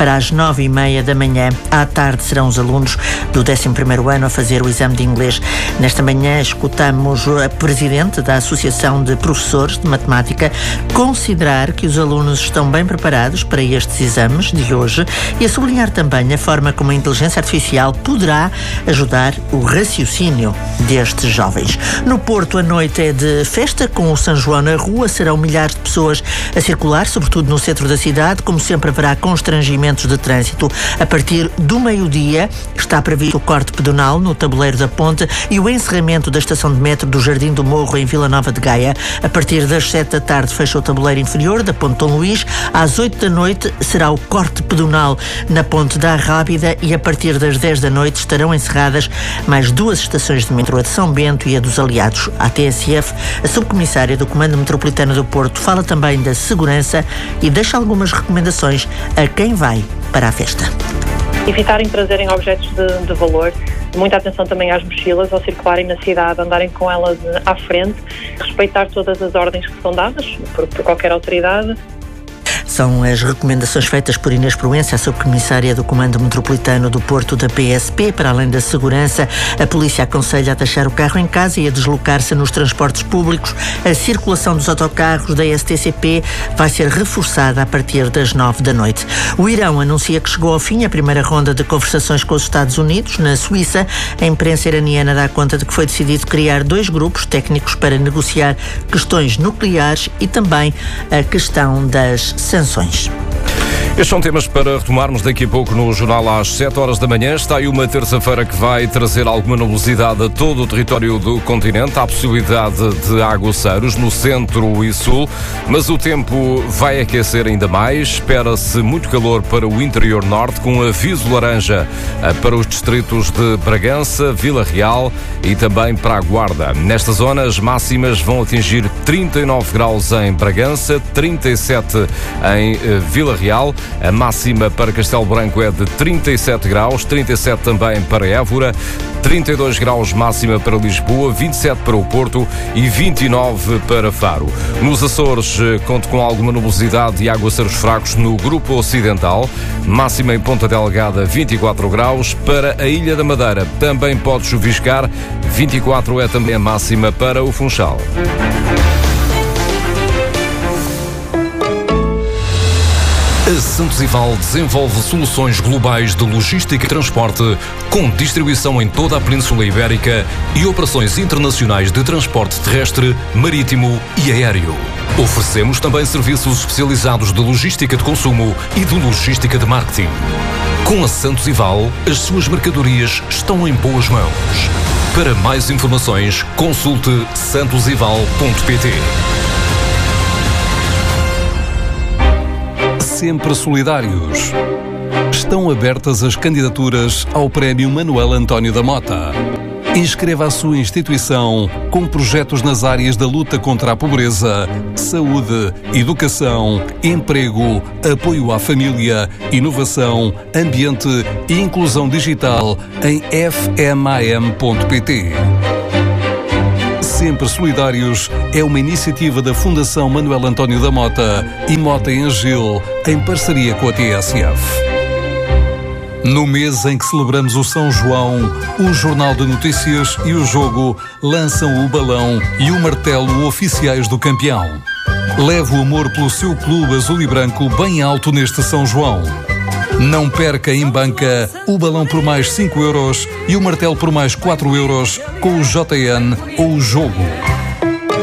para as 9h30 da manhã. À tarde serão os alunos do 11º ano a fazer o exame de inglês. Nesta manhã escutamos a Presidente da Associação de Professores de Matemática considerar que os alunos estão bem preparados para estes exames de hoje e a sublinhar também a forma como a inteligência artificial poderá ajudar o raciocínio destes jovens. No Porto, a noite é de festa, com o São João na rua. Serão milhares de pessoas a circular, sobretudo no centro da cidade. Como sempre, haverá constrangimentos de trânsito. A partir do meio-dia está previsto o corte pedonal no Tabuleiro da Ponte e o encerramento da estação de metro do Jardim do Morro em Vila Nova de Gaia. A partir das 7 da tarde fecha o tabuleiro inferior da Ponte Dom Luís. Às 8 da noite será o corte pedonal na Ponte da Rábida e a partir das 10 da noite estarão encerradas mais duas estações de metro, a de São Bento e a dos Aliados. A TSF, a subcomissária do Comando Metropolitano do Porto, fala também da segurança e deixa algumas recomendações a quem vai para a festa. Evitarem trazerem objetos de valor, muita atenção também às mochilas ao circularem na cidade, andarem com elas à frente, respeitar todas as ordens que são dadas por qualquer autoridade. São as recomendações feitas por Inês Proença, a subcomissária do Comando Metropolitano do Porto da PSP. Para além da segurança, a polícia aconselha a deixar o carro em casa e a deslocar-se nos transportes públicos. A circulação dos autocarros da STCP vai ser reforçada a partir das 9 da noite. O Irão anuncia que chegou ao fim a primeira ronda de conversações com os Estados Unidos. Na Suíça, a imprensa iraniana dá conta de que foi decidido criar 2 grupos técnicos para negociar questões nucleares e também a questão das sanções. Estes são temas para retomarmos daqui a pouco no jornal às 7 horas da manhã. Está aí uma terça-feira que vai trazer alguma nebulosidade a todo o território do continente. Há possibilidade de aguaceiros no centro e sul, mas o tempo vai aquecer ainda mais. Espera-se muito calor para o interior norte, com aviso laranja para os distritos de Bragança, Vila Real e também para a Guarda. Nesta zona, as máximas vão atingir 39 graus em Bragança, 37 em Vila Real. A máxima para Castelo Branco é de 37 graus, 37 também para Évora, 32 graus máxima para Lisboa, 27 para o Porto e 29 para Faro. Nos Açores, conto com alguma nubosidade e aguaceiros fracos no grupo ocidental. Máxima em Ponta Delgada, 24 graus. Para a Ilha da Madeira também pode chuviscar, 24 é também a máxima para o Funchal. A Santos Ival desenvolve soluções globais de logística e transporte, com distribuição em toda a Península Ibérica e operações internacionais de transporte terrestre, marítimo e aéreo. Oferecemos também serviços especializados de logística de consumo e de logística de marketing. Com a Santos Ival, as suas mercadorias estão em boas mãos. Para mais informações, consulte santosival.pt. Sempre solidários. Estão abertas as candidaturas ao Prémio Manuel António da Mota. Inscreva a sua instituição com projetos nas áreas da luta contra a pobreza, saúde, educação, emprego, apoio à família, inovação, ambiente e inclusão digital em fmam.pt. Sempre Solidários é uma iniciativa da Fundação Manuel António da Mota e Mota em Gil, em parceria com a TSF. No mês em que celebramos o São João, o Jornal de Notícias e o Jogo lançam o balão e o martelo oficiais do campeão. Leve o amor pelo seu clube azul e branco bem alto neste São João. Não perca em banca o balão por mais 5 euros e o martelo por mais 4 euros com o JN ou o Jogo.